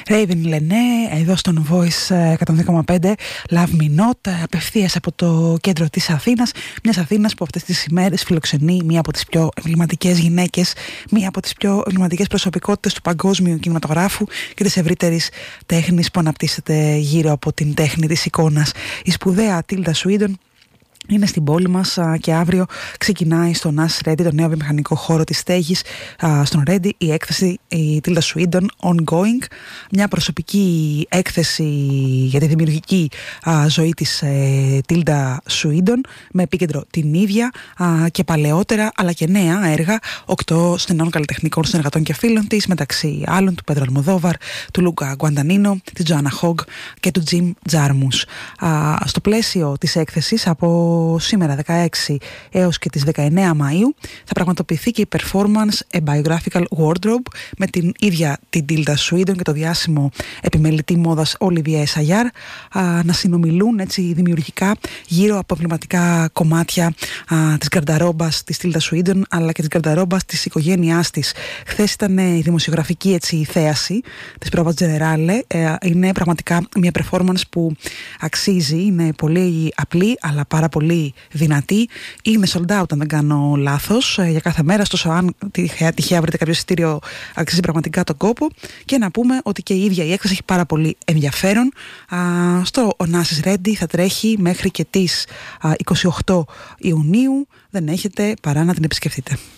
Raven Λενέ, εδώ στον Voice 102,5, Love Me Not, απευθείας από το κέντρο της Αθήνας, μιας Αθήνας που αυτές τις ημέρες φιλοξενεί μία από τις πιο εμβληματικές γυναίκες, μία από τις πιο εμβληματικές προσωπικότητες του παγκόσμιου κινηματογράφου και της ευρύτερης τέχνης που αναπτύσσεται γύρω από την τέχνη της εικόνας. Η σπουδαία Tilda Swinton είναι στην πόλη μας και αύριο ξεκινάει στο Nash Ready, το νέο βιομηχανικό χώρο της στέγης στον Ready, η έκθεση η Tilda Swinton Ongoing, μια προσωπική έκθεση για τη δημιουργική ζωή της Tilda Swinton με επίκεντρο την ίδια και παλαιότερα αλλά και νέα έργα 8 στενών καλλιτεχνικών συνεργατών και φίλων της, μεταξύ άλλων του Πέντρο Αλμοδόβαρ, του Λούκα Γκουαντανίνο, της Τζοάννα Χόγκ και του Τζιμ Τζάρμους. Στο πλαίσιο της έκθεσης από σήμερα 16 έως και τις 19 Μαΐου θα πραγματοποιηθεί και η performance A Biographical Wardrobe με την ίδια την Tilda Swinton και το διάσημο επιμελητή μόδας Olivier Assayas να συνομιλούν έτσι δημιουργικά γύρω από εμβληματικά κομμάτια της γκαρνταρόμπας της Tilda Swinton αλλά και της γκαρνταρόμπας της οικογένειάς της. Χθες ήταν η δημοσιογραφική έτσι θέαση της Prova Generale. Είναι πραγματικά μια performance που αξίζει, είναι πολύ απλή αλλά πάρα πολύ δυνατή. Είναι sold out αν δεν κάνω λάθος για κάθε μέρα, ωστόσο αν τυχαία βρείτε κάποιο εισιτήριο αξίζει πραγματικά τον κόπο. Και να πούμε ότι και η ίδια η έκθεση έχει πάρα πολύ ενδιαφέρον. Στο Onassis Ready θα τρέχει μέχρι και τις 28 Ιουνίου. Δεν έχετε παρά να την επισκεφτείτε.